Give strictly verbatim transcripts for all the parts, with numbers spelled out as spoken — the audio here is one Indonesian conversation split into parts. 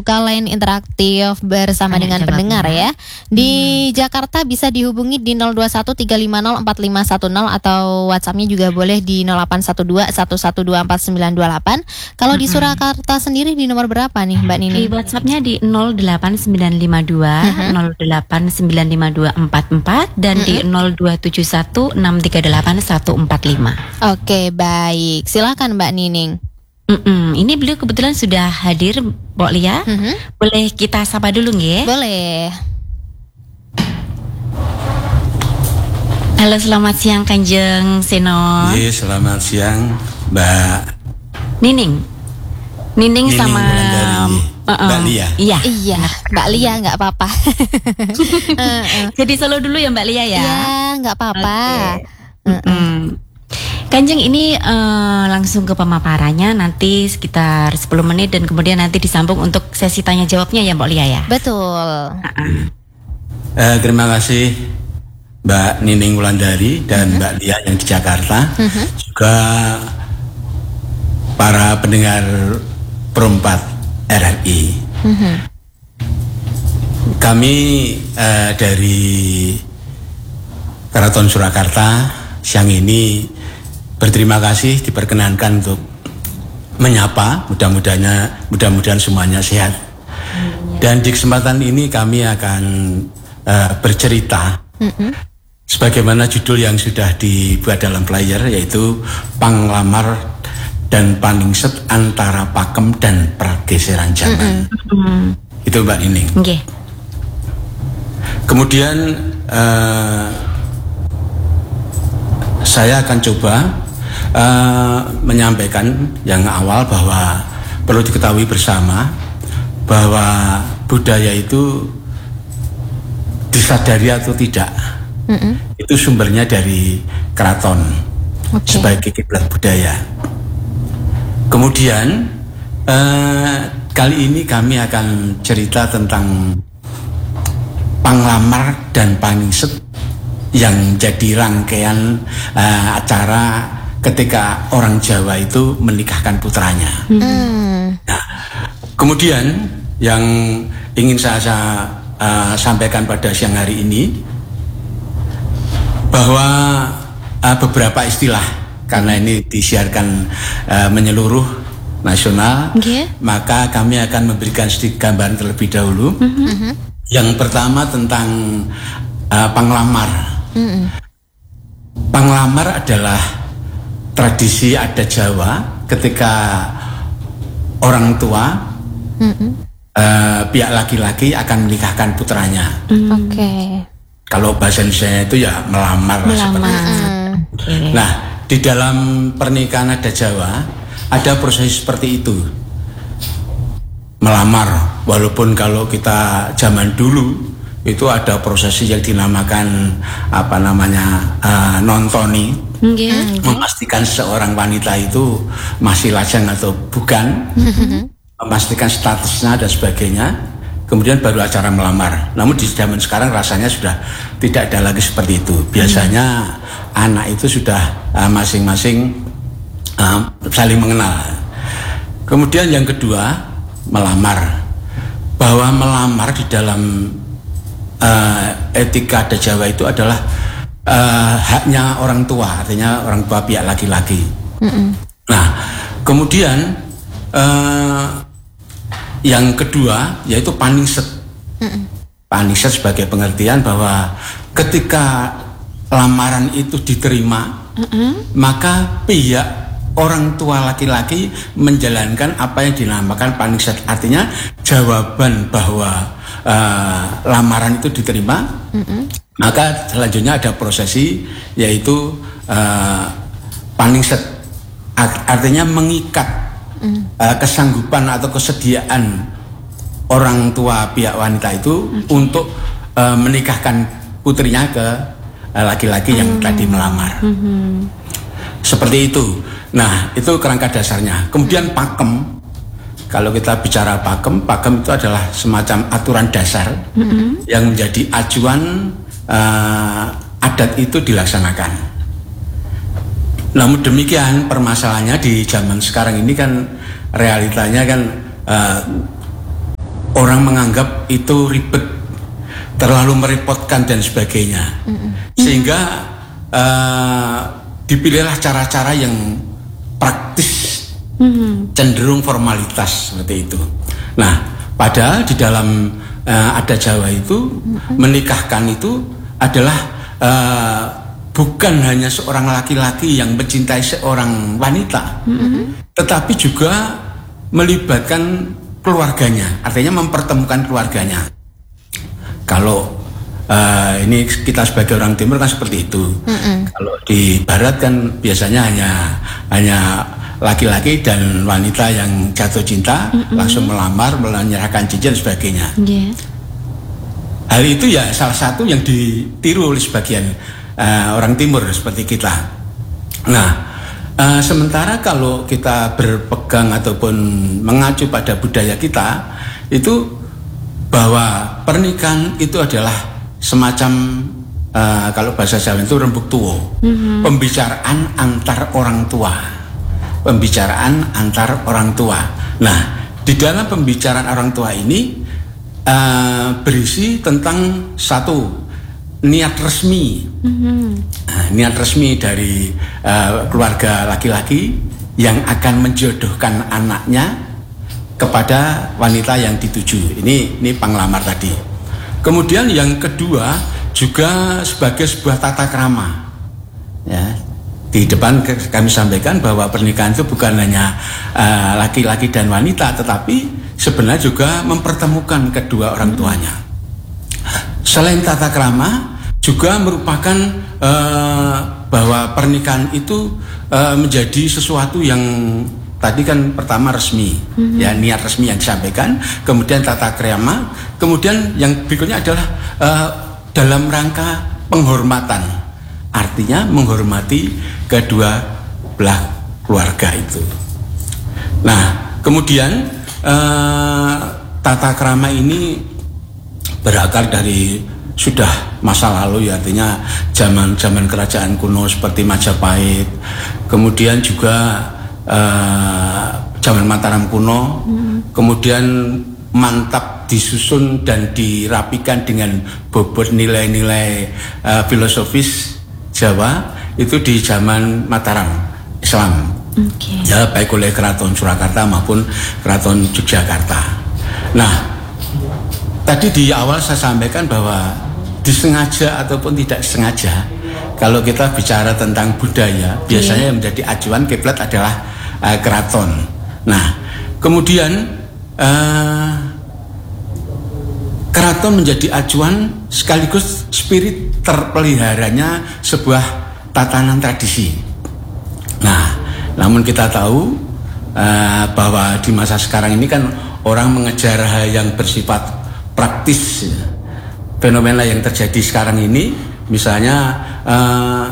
line interaktif bersama Tanya dengan jawab pendengar ya. ya. Di hmm. Jakarta bisa dihubungi di nol dua satu tiga lima nol empat lima satu nol atau WhatsApp-nya juga boleh di nol delapan satu dua satu satu dua empat sembilan dua delapan. Kalau di Surakarta sendiri di nomor berapa nih Mbak Nini? Di WhatsApp-nya di nol delapan sembilan lima dua nol delapan sembilan lima dua empat empat dan di nol dua tujuh satu enam tiga delapan satu empat lima. Oke, baik. Silakan Mbak Nining. Mm-mm. Ini beliau kebetulan sudah hadir, Mbak Lia. Mm-hmm. Boleh kita sapa dulu nggih? Boleh. Halo, selamat siang Kanjeng Seno. Iya, selamat siang Mbak Nining. Nining, Nining sama uh-uh. Mbak Lia. Iya, iya, Mbak Lia nggak apa-apa. Jadi solo dulu ya Mbak Lia ya. Iya, nggak apa-apa. Okay. Uh-uh. Kanjeng, ini uh, langsung ke pemaparannya nanti sekitar sepuluh menit dan kemudian nanti disambung untuk sesi tanya jawabnya ya Mbak Lia ya. Betul. Uh-uh. Uh, terima kasih Mbak Nining Wulandari dan uh-huh. Mbak Lia yang di Jakarta, uh-huh. juga para pendengar Perempat R R I. Uh-huh. Kami uh, dari Keraton Surakarta siang ini berterima kasih diperkenankan untuk menyapa, mudah-mudahan mudah-mudahan semuanya sehat. Dan di kesempatan ini kami akan uh, bercerita mm-hmm. sebagaimana judul yang sudah dibuat dalam flyer, yaitu Panglamar dan Paningset antara Pakem dan Pergeseran Zaman. Mm-hmm. Itu Mbak Nining. Okay. Kemudian uh, saya akan coba Uh, menyampaikan yang awal bahwa perlu diketahui bersama bahwa budaya itu disadari atau tidak, mm-mm. itu sumbernya dari keraton, okay. sebagai kiblat budaya. Kemudian uh, kali ini kami akan cerita tentang Panglamar dan Paningset yang jadi rangkaian uh, acara ketika orang Jawa itu menikahkan putranya. Hmm. Nah, kemudian yang ingin saya, saya uh, sampaikan pada siang hari ini bahwa uh, beberapa istilah, karena ini disiarkan uh, menyeluruh nasional, okay. maka kami akan memberikan sedikit gambaran terlebih dahulu. Mm-hmm. Yang pertama tentang uh, panglamar. Mm-hmm. Panglamar adalah tradisi adat Jawa ketika orang tua, mm-hmm. uh, pihak laki-laki akan menikahkan putranya. Mm. Oke. Okay. Kalau bahasa Indonesia itu ya melamar, melamar. Seperti itu. Mm. Okay. Nah, di dalam pernikahan adat Jawa ada proses seperti itu. Melamar, walaupun kalau kita zaman dulu itu ada prosesi yang dinamakan apa namanya uh, nontoni, okay. memastikan seorang wanita itu masih lajang atau bukan, memastikan statusnya dan sebagainya. Kemudian baru acara melamar. Namun di zaman sekarang rasanya sudah tidak ada lagi seperti itu. Biasanya hmm. anak itu sudah uh, masing-masing uh, saling mengenal. Kemudian yang kedua, melamar. Bahwa melamar di dalam Uh, etika adat Jawa itu adalah uh, haknya orang tua, artinya orang tua pihak laki-laki. Mm-mm. Nah, kemudian uh, yang kedua yaitu paningset. Mm-mm. Paningset sebagai pengertian bahwa ketika lamaran itu diterima, mm-mm. maka pihak orang tua laki-laki menjalankan apa yang dinamakan paningset, artinya jawaban bahwa Uh, lamaran itu diterima, mm-hmm. maka selanjutnya ada prosesi yaitu uh, paningset, artinya mengikat mm. uh, kesanggupan atau kesediaan orang tua pihak wanita itu okay. untuk uh, menikahkan putrinya ke uh, laki-laki mm. yang tadi melamar. Mm-hmm. Seperti itu. Nah, itu kerangka dasarnya. Kemudian mm. pakem. Kalau kita bicara pakem, pakem itu adalah semacam aturan dasar mm-hmm. yang menjadi acuan uh, adat itu dilaksanakan. Namun demikian permasalahannya di zaman sekarang ini kan realitanya kan uh, orang menganggap itu ribet, terlalu merepotkan dan sebagainya. Mm-hmm. Sehingga uh, dipilihlah cara-cara yang praktis, mm-hmm. cenderung formalitas seperti itu. Nah, padahal di dalam uh, adat Jawa itu mm-hmm. menikahkan itu adalah uh, bukan hanya seorang laki-laki yang mencintai seorang wanita, mm-hmm. tetapi juga melibatkan keluarganya, artinya mempertemukan keluarganya. Kalau uh, ini kita sebagai orang timur kan seperti itu. Mm-hmm. Kalau di barat kan biasanya hanya hanya laki-laki dan wanita yang jatuh cinta, mm-hmm. langsung melamar, menyerahkan cincin dan sebagainya. Yeah. Hal itu ya salah satu yang ditiru oleh sebagian uh, orang timur seperti kita. Nah, uh, sementara kalau kita berpegang ataupun mengacu pada budaya kita, itu bahwa pernikahan itu adalah semacam uh, kalau bahasa Jawa itu rembuk tuwo, mm-hmm. pembicaraan antar orang tua, pembicaraan antar orang tua. Nah, di dalam pembicaraan orang tua ini Uh, berisi tentang satu niat resmi, mm-hmm. uh, niat resmi dari uh, keluarga laki-laki yang akan menjodohkan anaknya kepada wanita yang dituju. Ini ini penglamar tadi. Kemudian yang kedua juga sebagai sebuah tata krama. Ya, di depan kami sampaikan bahwa pernikahan itu bukan hanya uh, laki-laki dan wanita, tetapi sebenarnya juga mempertemukan kedua orang tuanya. Selain tata krama, juga merupakan uh, bahwa pernikahan itu uh, menjadi sesuatu yang tadi kan pertama resmi, mm-hmm. ya niat resmi yang disampaikan, kemudian tata krama, kemudian yang berikutnya adalah uh, dalam rangka penghormatan, artinya menghormati kedua belah keluarga itu. Nah, kemudian Uh, tata krama ini berakar dari sudah masa lalu, ya, artinya zaman-zaman kerajaan kuno seperti Majapahit, kemudian juga uh, zaman Mataram kuno, hmm. kemudian mantap disusun dan dirapikan dengan bobot nilai-nilai uh, filosofis Jawa itu di zaman Mataram Islam. Okay. Ya, baik oleh Keraton Surakarta maupun Keraton Yogyakarta. Nah, tadi di awal saya sampaikan bahwa disengaja ataupun tidak sengaja, kalau kita bicara tentang budaya, okay. biasanya yang menjadi acuan kiblat adalah uh, keraton. Nah, kemudian uh, keraton menjadi acuan sekaligus spirit terpeliharanya sebuah tatanan tradisi. Nah, namun kita tahu uh, bahwa di masa sekarang ini kan orang mengejar hal yang bersifat praktis. Fenomena yang terjadi sekarang ini, misalnya uh,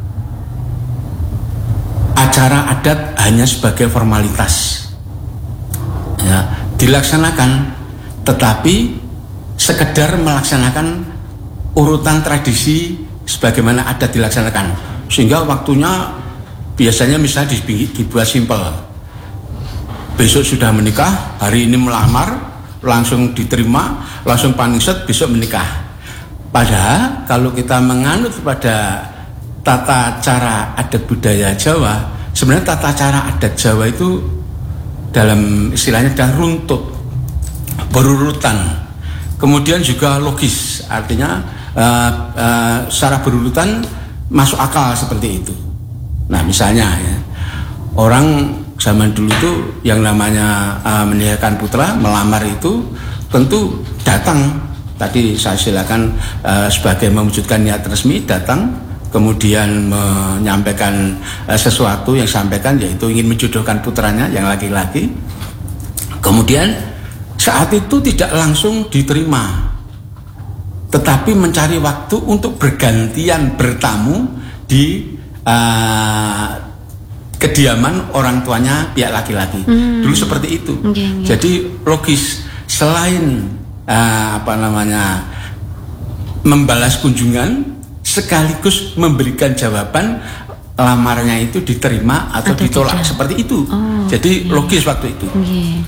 acara adat hanya sebagai formalitas, ya, dilaksanakan, tetapi sekedar melaksanakan urutan tradisi sebagaimana adat dilaksanakan, sehingga waktunya biasanya misalnya dibuat simpel. Besok sudah menikah, hari ini melamar, langsung diterima, langsung paningset, besok menikah. Padahal kalau kita menganut pada tata cara adat budaya Jawa, sebenarnya tata cara adat Jawa itu dalam istilahnya adalah runtut, berurutan, kemudian juga logis, artinya uh, uh, secara berurutan masuk akal seperti itu. Nah, misalnya ya, orang zaman dulu itu yang namanya uh, menikahkan putra, melamar itu tentu datang. Tadi saya silakan uh, sebagai mewujudkan niat resmi, datang, kemudian menyampaikan uh, sesuatu yang sampaikan, yaitu ingin menjodohkan putranya yang laki-laki. Kemudian saat itu tidak langsung diterima, tetapi mencari waktu untuk bergantian bertamu di Uh, kediaman orang tuanya pihak laki-laki. Hmm. Dulu seperti itu. Okay, okay. Jadi logis, selain uh, apa namanya membalas kunjungan, sekaligus memberikan jawaban lamarnya itu diterima atau, atau ditolak, tidak. Seperti itu. Oh, jadi okay. logis waktu itu. Okay.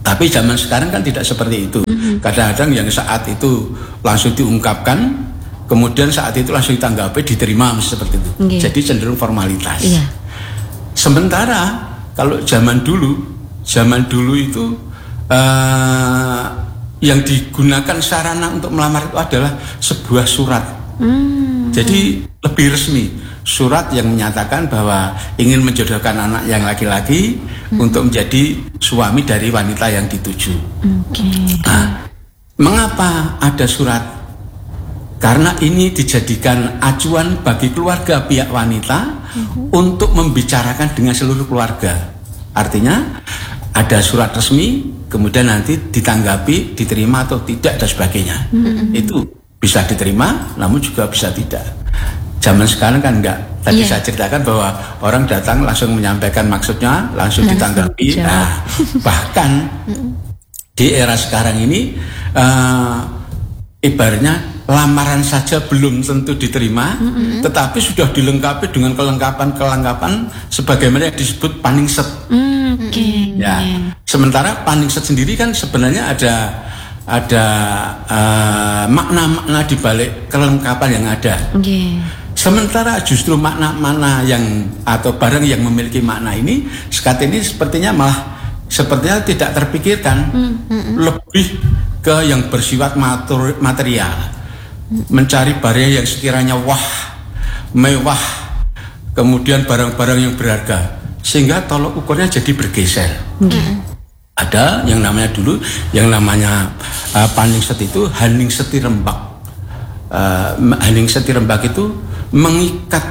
Tapi zaman sekarang kan tidak seperti itu. Mm-hmm. Kadang-kadang yang saat itu langsung diungkapkan, kemudian saat itu langsung ditanggapi, diterima seperti itu. Okay. Jadi cenderung formalitas. Yeah. Sementara kalau zaman dulu, zaman dulu itu uh, yang digunakan sarana untuk melamar itu adalah sebuah surat. Mm-hmm. Jadi lebih resmi. Surat yang menyatakan bahwa ingin menjodohkan anak yang laki-laki hmm. untuk menjadi suami dari wanita yang dituju. Okay. Nah, mengapa ada surat? Karena ini dijadikan acuan bagi keluarga pihak wanita hmm. untuk membicarakan dengan seluruh keluarga. Artinya ada surat resmi, kemudian nanti ditanggapi, diterima atau tidak dan sebagainya. Hmm. Itu bisa diterima, namun juga bisa tidak. Zaman sekarang kan enggak. Tadi yeah. saya ceritakan bahwa orang datang langsung menyampaikan maksudnya, langsung, langsung ditanggapi. Nah, bahkan di era sekarang ini uh, ibaratnya lamaran saja belum tentu diterima, mm-hmm. tetapi sudah dilengkapi dengan kelengkapan-kelengkapan sebagaimana yang disebut paningset. Mm, okay. Ya. Sementara paningset sendiri kan sebenarnya ada ada uh, makna-makna di balik kelengkapan yang ada. Okay. Sementara justru makna-makna yang atau barang yang memiliki makna ini sekarang ini sepertinya malah sepertinya tidak terpikirkan, mm-hmm. lebih ke yang bersifat matur, material, mm-hmm. mencari barang yang sekiranya wah, mewah, kemudian barang-barang yang berharga, sehingga tolok ukurnya jadi bergeser. Mm-hmm. Ada yang namanya dulu, yang namanya uh, paningset itu hening seti rembak. Uh, hening seti rembak itu mengikat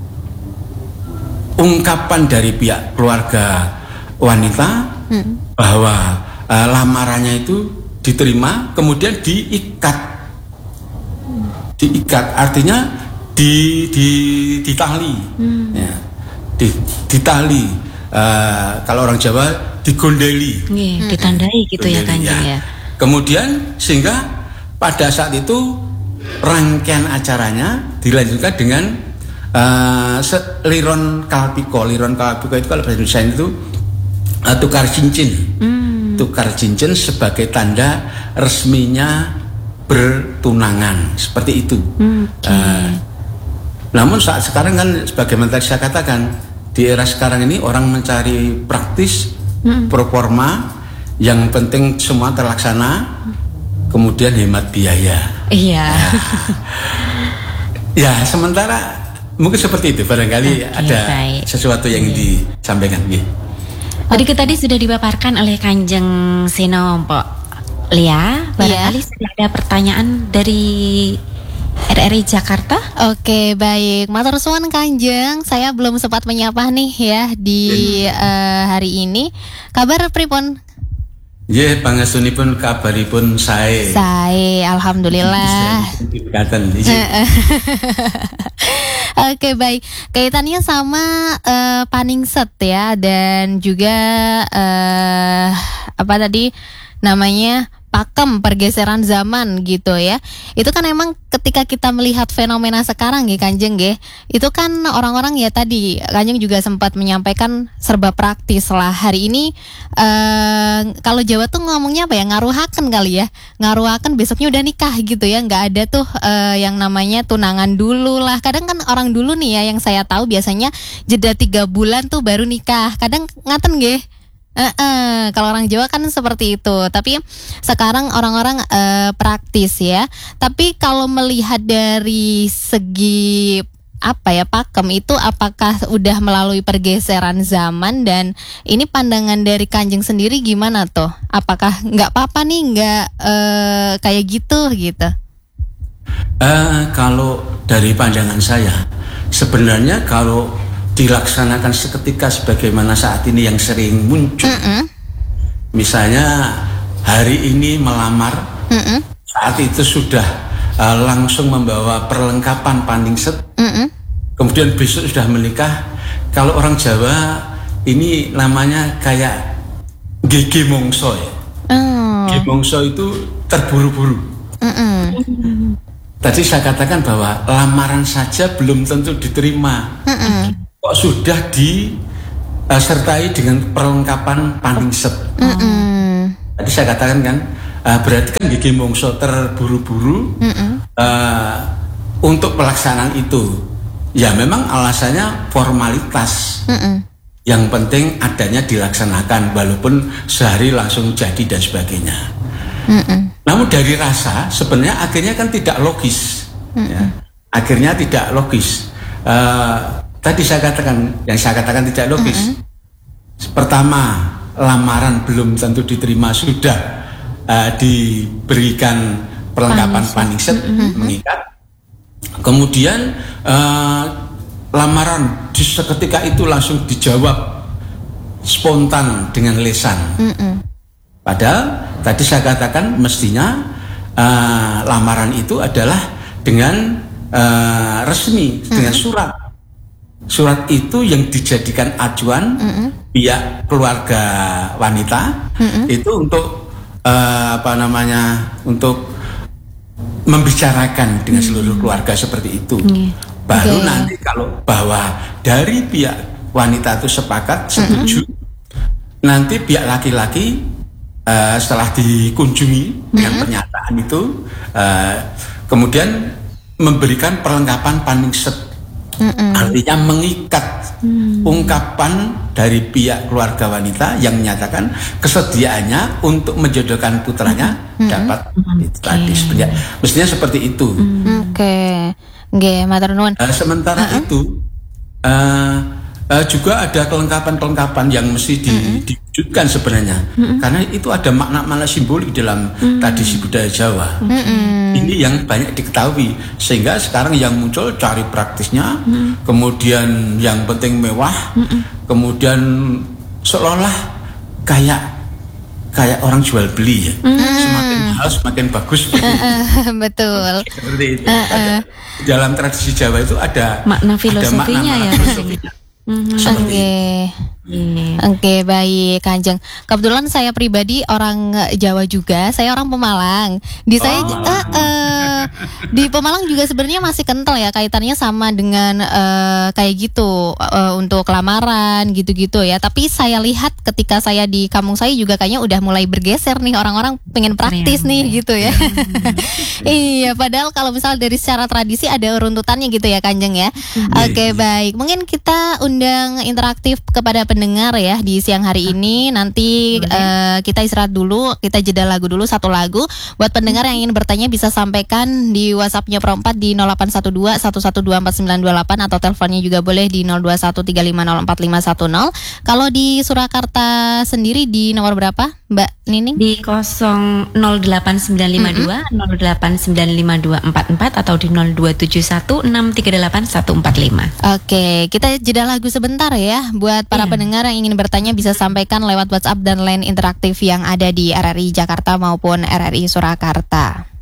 ungkapan dari pihak keluarga wanita hmm. bahwa uh, lamarannya itu diterima, kemudian diikat, diikat artinya di, di, ditali, hmm. ya, di, ditali. Uh, kalau orang Jawa digondeli, yeah, ditandai gitu gondeli, ya Kanjeng ya. ya. Kemudian sehingga pada saat itu rangkaian acaranya dilanjutkan dengan uh, liron kalpiko. Liron kalpiko itu kalau bahasa Indonesia itu uh, tukar cincin, mm. tukar cincin sebagai tanda resminya bertunangan seperti itu. Mm, okay. uh, namun saat sekarang kan sebagaimana tadi saya katakan, di era sekarang ini orang mencari praktis, mm. performa, yang penting semua terlaksana. Kemudian hemat biaya. Iya. Ya, ya sementara mungkin seperti itu. Barangkali okay, ada baik. sesuatu yang yeah. disampaikan. Yeah. Tadi okay. tadi sudah dipaparkan oleh Kanjeng Seno Mpok Lia. Barangkali yeah. sudah ada pertanyaan dari R R I Jakarta. Oke, baik. Matur suwun Kanjeng. Saya belum sempat menyapa nih ya di uh, hari ini. Kabar pripun? Ya, yeah, pangasunipun kabaripun sae. Sae, alhamdulillah. Oke, baik. Kaitannya sama uh, paningset ya, dan juga uh, apa tadi namanya? pakem, pergeseran zaman gitu ya. Itu kan emang ketika kita melihat fenomena sekarang ya Kanjeng ya, itu kan orang-orang ya tadi Kanjeng juga sempat menyampaikan serba praktis lah. Hari ini uh, kalau Jawa tuh ngomongnya apa ya, ngaruhaken kali ya, ngaruhaken besoknya udah nikah gitu ya. Nggak ada tuh uh, yang namanya tunangan dulu lah. Kadang kan orang dulu nih ya, yang saya tahu biasanya jeda tiga bulan tuh baru nikah. Kadang ngaten nggih. Uh, uh, kalau orang Jawa kan seperti itu. Tapi sekarang orang-orang uh, praktis ya. Tapi kalau melihat dari segi apa ya pakem itu, apakah udah melalui pergeseran zaman, dan ini pandangan dari Kanjeng sendiri gimana tuh? Apakah nggak apa-apa nih nggak uh, kayak gitu gitu? Uh, kalau dari pandangan saya, sebenarnya kalau dilaksanakan seketika sebagaimana saat ini yang sering muncul. Mm-mm. Misalnya hari ini melamar, Mm-mm. saat itu sudah uh, langsung membawa perlengkapan paningset, Mm-mm. kemudian besok sudah menikah. Kalau orang Jawa ini namanya kayak gege mongso ya. Oh. Gege mongso itu terburu-buru. Mm-mm. Tadi saya katakan bahwa lamaran saja belum tentu diterima. Mm-mm. Kok sudah disertai dengan perlengkapan paningset. Mm-mm. Tadi saya katakan kan, uh, berarti kan gigi mongso terburu-buru uh, untuk pelaksanaan itu. Ya memang alasannya formalitas. Mm-mm. Yang penting adanya dilaksanakan, walaupun sehari langsung jadi dan sebagainya. Mm-mm. Namun dari rasa sebenarnya akhirnya kan tidak logis. Ya. Akhirnya tidak logis. Uh, tadi saya katakan, yang saya katakan tidak logis. Mm-mm. Pertama, lamaran belum tentu diterima, sudah uh, diberikan perlengkapan paningset mm-hmm. mengikat. Kemudian uh, lamaran di seketika itu langsung dijawab spontan dengan lesan. Mm-mm. Padahal tadi saya katakan mestinya uh, lamaran itu adalah dengan uh, resmi, mm-mm. dengan surat. Surat itu yang dijadikan acuan mm-mm. pihak keluarga wanita mm-mm. itu untuk uh, apa namanya untuk membicarakan dengan seluruh keluarga seperti itu. Mm. Baru okay. nanti kalau bahwa dari pihak wanita itu sepakat setuju, mm-hmm. nanti pihak laki-laki uh, setelah dikunjungi mm-hmm. dengan pernyataan itu, uh, kemudian memberikan perlengkapan paningset, mm-hmm. artinya mengikat mm-hmm. ungkapan dari pihak keluarga wanita yang menyatakan kesediaannya untuk menjodohkan putranya mm-hmm. dapat mm-hmm. itu tadi sebenarnya mestinya seperti itu. Mm-hmm. Oke. Okay. Nggih, matur nuwun. Uh, sementara uh-uh. itu uh, uh, juga ada kelengkapan-kelengkapan yang mesti di, uh-uh. diwujudkan sebenarnya, uh-uh. karena itu ada makna-makna simbolik dalam uh-uh. tradisi budaya Jawa. Uh-uh. Ini yang banyak diketahui, sehingga sekarang yang muncul cari praktisnya, uh-uh. kemudian yang penting mewah, uh-uh. kemudian seolah-olah kayak kayak orang jual beli ya, mm. semakin mahal semakin bagus. Betul. Seperti itu. Uh, uh. Dalam tradisi Jawa itu ada makna filosofinya ya. Mm-hmm. Oke, okay. mm. Oke okay, baik Kanjeng. Kebetulan saya pribadi orang Jawa juga, saya orang Pemalang. Di oh, saya uh, uh, di Pemalang juga sebenarnya masih kental ya kaitannya sama dengan uh, kayak gitu uh, untuk lamaran gitu-gitu ya. Tapi saya lihat ketika saya di kampung saya juga kayaknya udah mulai bergeser nih, orang-orang pengen praktis nih gitu ya. Iya, padahal kalau misal dari secara tradisi ada runtutannya gitu ya Kanjeng ya. Oke okay, baik, mungkin kita undang interaktif kepada pendengar ya di siang hari ini. Nanti uh, kita istirahat dulu, kita jeda lagu dulu satu lagu. Buat pendengar yang ingin bertanya bisa sampaikan di WhatsApp-nya Pro empat di nol delapan satu dua satu satu dua empat sembilan dua delapan atau teleponnya juga boleh di nol dua satu tiga lima nol empat lima satu nol. Kalau di Surakarta sendiri di nomor berapa, Mbak Nining? Di nol delapan sembilan lima dua mm-hmm. nol delapan sembilan lima dua empat empat atau di nol dua tujuh satu enam tiga delapan satu empat lima. Oke, kita jeda lagu sebentar ya. Buat para yeah. pendengar yang ingin bertanya bisa sampaikan lewat WhatsApp dan line interaktif yang ada di R R I Jakarta maupun R R I Surakarta.